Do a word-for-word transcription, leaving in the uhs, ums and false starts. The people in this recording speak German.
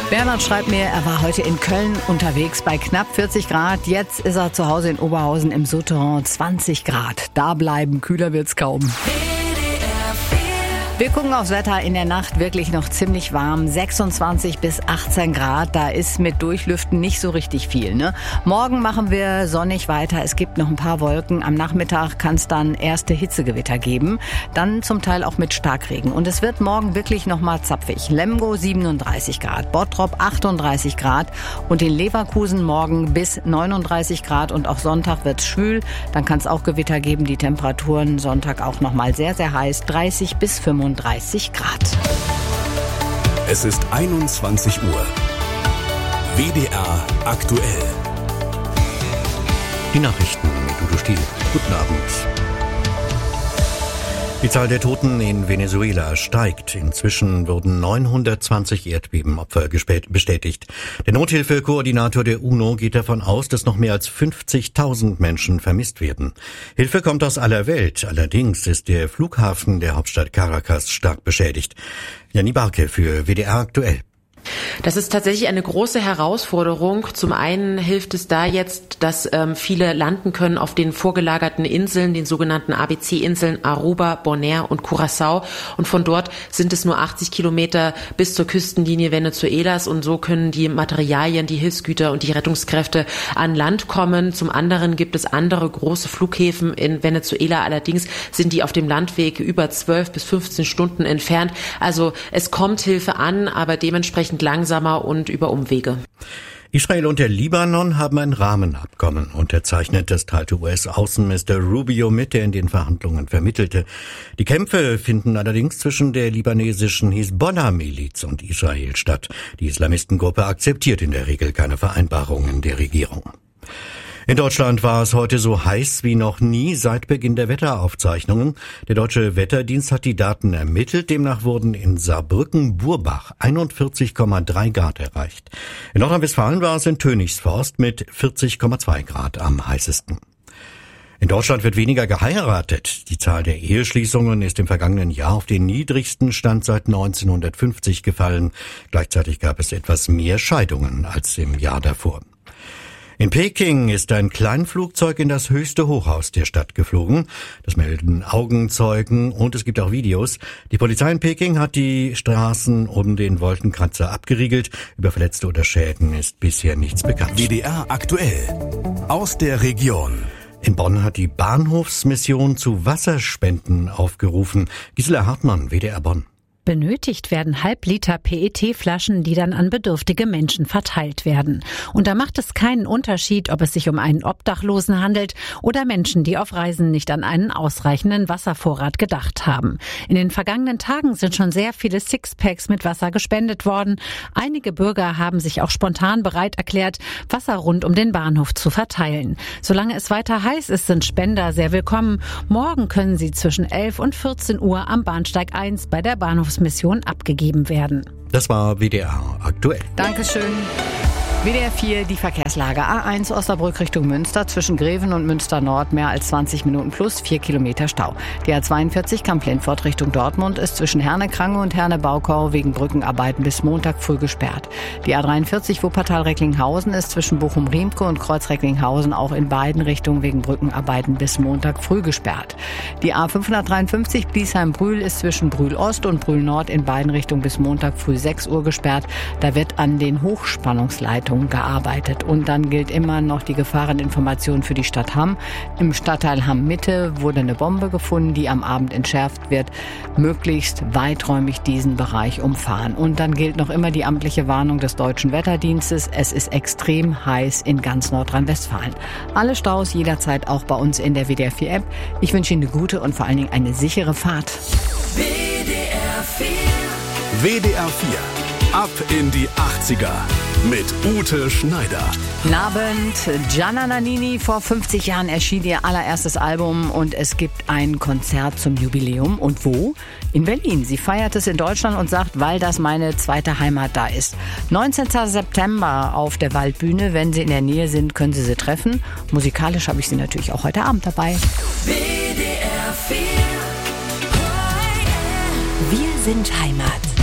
Bernhard schreibt mir, er war heute in Köln unterwegs bei knapp vierzig Grad. Jetzt ist er zu Hause in Oberhausen im Souterrain, zwanzig Grad. Da bleiben, kühler wird's kaum. Wir gucken aufs Wetter, in der Nacht wirklich noch ziemlich warm, sechsundzwanzig bis achtzehn Grad, da ist mit Durchlüften nicht so richtig viel, ne? Morgen machen wir sonnig weiter, es gibt noch ein paar Wolken, am Nachmittag kann es dann erste Hitzegewitter geben, dann zum Teil auch mit Starkregen und es wird morgen wirklich noch mal zapfig. Lemgo siebenunddreißig Grad, Bottrop achtunddreißig Grad und in Leverkusen morgen bis neununddreißig Grad und auch Sonntag wird's schwül, dann kann es auch Gewitter geben, die Temperaturen Sonntag auch noch mal sehr, sehr heiß, dreißig bis fünfunddreißig Grad. Es ist einundzwanzig Uhr. W D R aktuell. Die Nachrichten mit Udo Stiel. Guten Abend. Die Zahl der Toten in Venezuela steigt. Inzwischen wurden neunhundertzwanzig Erdbebenopfer bestätigt. Der Nothilfekoordinator der UNO geht davon aus, dass noch mehr als fünfzigtausend Menschen vermisst werden. Hilfe kommt aus aller Welt. Allerdings ist der Flughafen der Hauptstadt Caracas stark beschädigt. Janni Barke für W D R aktuell. Das ist tatsächlich eine große Herausforderung. Zum einen hilft es da jetzt, dass ähm, viele landen können auf den vorgelagerten Inseln, den sogenannten A B C-Inseln Aruba, Bonaire und Curaçao. Und von dort sind es nur achtzig Kilometer bis zur Küstenlinie Venezuelas. Und so können die Materialien, die Hilfsgüter und die Rettungskräfte an Land kommen. Zum anderen gibt es andere große Flughäfen in Venezuela. Allerdings sind die auf dem Landweg über zwölf bis fünfzehn Stunden entfernt. Also es kommt Hilfe an, aber dementsprechend langsamer und über Umwege. Israel und der Libanon haben ein Rahmenabkommen unterzeichnet. Das teilte U S-Außenminister Rubio mit, der in den Verhandlungen vermittelte. Die Kämpfe finden allerdings zwischen der libanesischen Hisbollah-Miliz und Israel statt. Die Islamistengruppe akzeptiert in der Regel keine Vereinbarungen der Regierung. In Deutschland war es heute so heiß wie noch nie seit Beginn der Wetteraufzeichnungen. Der Deutsche Wetterdienst hat die Daten ermittelt. Demnach wurden in Saarbrücken-Burbach einundvierzig Komma drei Grad erreicht. In Nordrhein-Westfalen war es in Tönigsforst mit vierzig Komma zwei Grad am heißesten. In Deutschland wird weniger geheiratet. Die Zahl der Eheschließungen ist im vergangenen Jahr auf den niedrigsten Stand seit neunzehnhundertfünfzig gefallen. Gleichzeitig gab es etwas mehr Scheidungen als im Jahr davor. In Peking ist ein Kleinflugzeug in das höchste Hochhaus der Stadt geflogen. Das melden Augenzeugen und es gibt auch Videos. Die Polizei in Peking hat die Straßen um den Wolkenkratzer abgeriegelt. Über Verletzte oder Schäden ist bisher nichts bekannt. W D R aktuell. Aus der Region. In Bonn hat die Bahnhofsmission zu Wasserspenden aufgerufen. Gisela Hartmann, W D R Bonn. Benötigt werden Halbliter P E T-Flaschen, die dann an bedürftige Menschen verteilt werden. Und da macht es keinen Unterschied, ob es sich um einen Obdachlosen handelt oder Menschen, die auf Reisen nicht an einen ausreichenden Wasservorrat gedacht haben. In den vergangenen Tagen sind schon sehr viele Sixpacks mit Wasser gespendet worden. Einige Bürger haben sich auch spontan bereit erklärt, Wasser rund um den Bahnhof zu verteilen. Solange es weiter heiß ist, sind Spender sehr willkommen. Morgen können sie zwischen elf und vierzehn Uhr am Bahnsteig eins bei der Bahnhofs Mission abgegeben werden. Das war W D R aktuell. Dankeschön. W D R vier, die Verkehrslage. A eins Osnabrück Richtung Münster, zwischen Greven und Münster Nord mehr als zwanzig Minuten plus, vier Kilometer Stau. Die A zweiundvierzig Kamp-Lintfort Richtung Dortmund ist zwischen Herne-Krange und Herne-Baukau wegen Brückenarbeiten bis Montag früh gesperrt. Die A dreiundvierzig Wuppertal-Recklinghausen ist zwischen Bochum-Riemke und Kreuz-Recklinghausen auch in beiden Richtungen wegen Brückenarbeiten bis Montag früh gesperrt. Die A fünfhundertdreiundfünfzig Bliesheim-Brühl ist zwischen Brühl-Ost und Brühl-Nord in beiden Richtungen bis Montag früh sechs Uhr gesperrt. Da wird an den Hochspannungsleitungen gearbeitet. Und dann gilt immer noch die Gefahreninformation für die Stadt Hamm. Im Stadtteil Hamm-Mitte wurde eine Bombe gefunden, die am Abend entschärft wird. Möglichst weiträumig diesen Bereich umfahren. Und dann gilt noch immer die amtliche Warnung des Deutschen Wetterdienstes. Es ist extrem heiß in ganz Nordrhein-Westfalen. Alle Staus jederzeit auch bei uns in der W D R vier App. Ich wünsche Ihnen eine gute und vor allen Dingen eine sichere Fahrt. W D R vier. W D R vier. Ab in die achtziger. Mit Ute Schneider. Guten Abend. Gianna Nannini, vor fünfzig Jahren erschien ihr allererstes Album und es gibt ein Konzert zum Jubiläum. Und wo? In Berlin. Sie feiert es in Deutschland und sagt, weil das meine zweite Heimat da ist. neunzehnten September auf der Waldbühne. Wenn Sie in der Nähe sind, können Sie sie treffen. Musikalisch habe ich sie natürlich auch heute Abend dabei. W D R vier. Wir sind Heimat.